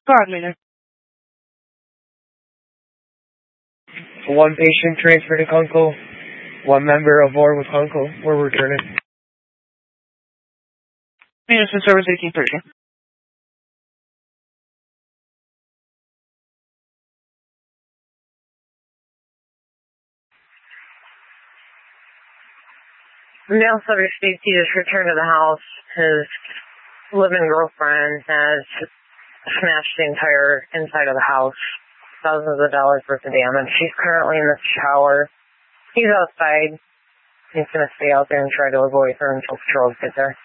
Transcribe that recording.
Card later. One patient transferred to Kunkel. One member of OR with Kunkel. We're returning. Unison Service 1830. Male subject safety is returned to the house. His living girlfriend has smashed the entire inside of the house. Thousands of dollars worth of damage. She's currently in the shower. He's outside. He's going to stay out there and try to avoid her until patrols get there.